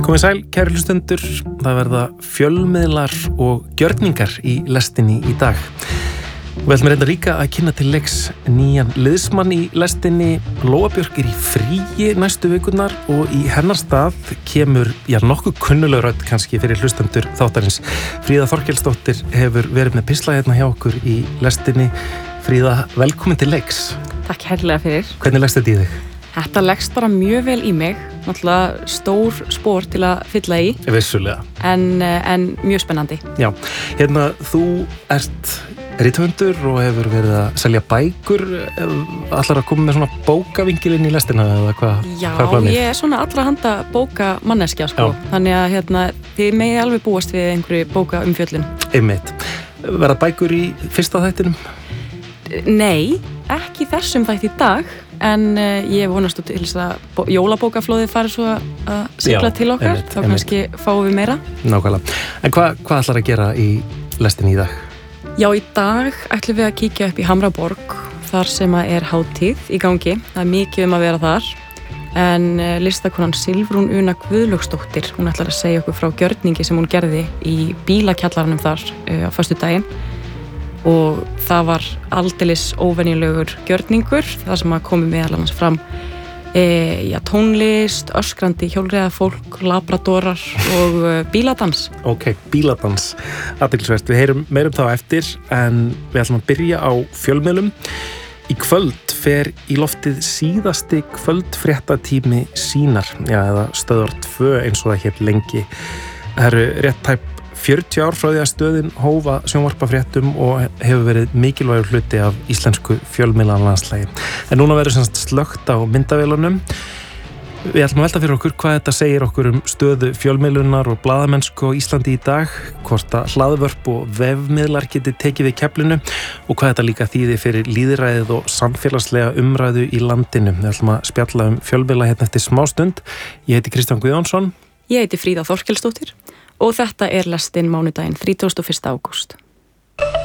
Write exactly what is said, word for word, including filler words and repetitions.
Komið sæl, kæru hlustendur, það verða fjölmiðlar og gjörningar í lestinni í dag. Við ætlum reynda líka að kynna til leiks nýjan liðsmann í lestinni. Lóa Björk er í fríi næstu vikurnar og í hennar stað kemur, já, nokkuð kunnuleg rödd kannski fyrir hlustendur þáttarins. Fríða Þorkelsdóttir hefur verið með pistla hérna hjá okkur í lestinni. Fríða, velkomin til leiks. Takk herrlega fyrir. Hvernig leggst þetta í þig? Þetta leggst bara mjög vel í mig. Náttúrulega stór spór til að fylla í. Vissulega. En, en mjög spennandi. Já, hérna þú ert rithöfundur og hefur verið að selja bækur. Ætlar að koma með svona bókavingilinn í lestina eða hvað? Já, hvað ég er svona allra handa bókamanneskja sko. Já. Þannig að hérna, þið megi alveg búast við einhverju bókaumfjöllun. Einmitt. Verða bækur í fyrsta þættinum? Nei, ekki þessum þætti í dag, en uh, ég vonast til þess að jólabókaflóðið fari svo að sigla Já, til okkar, einmitt, þá kannski fáum við meira. Nákvæmlega. En hvað hva ætlar að gera í lestinni í dag? Já, í dag ætlum við að kíkja upp í Hamraborg, þar sem að er hátíð í gangi. Það er mikið um að vera þar, en uh, listakonan Silfrún Una Guðlaugsdóttir, hún ætlar að segja okkur frá gjörningi sem hún gerði í bílakjallaranum þar uh, á föstudaginn. Og það var aldeilis óvenjulegur gjörningur, það sem að komi meðal annars fram e, já, tónlist, öskrandi hjólreiðafólk, labradorar og e, bíladans. Ok, bíladans, athyglisvert. Við heyrum meirum þá eftir, en við ætlum að byrja á fjölmiðlum. Í kvöld fer í loftið síðasti kvöldfréttatími Sýnar, já, eða Stöðvar tvö eins og það hér lengi. Það eru rétt tæp fjörutíu ár frá því að stöðin hófa sjónvarpafréttum og hefur verið mikilvægur hluti af íslensku fjölmiðlalandslagi. En núna verður semst slökkt á myndavélunum. Við ætlum að velta fyrir okkur hvað þetta segir okkur um stöðu fjölmiðlunar og blaðamennsku á Íslandi í dag, hvort að hlaðvörp og vefmiðlar geti tekið við keflinu og hvað þetta líka þýði fyrir lýðræðið og samfélagslega umræðu í landinu. Við ætlum að spjalla um fjölmiðla hérna eftir smástund. Ég heiti Kristján Guðjónsson. Ég heiti Fríða Þorkelsdóttir. Og þetta er lestin mánudaginn þrítugasta og fyrsta ágúst.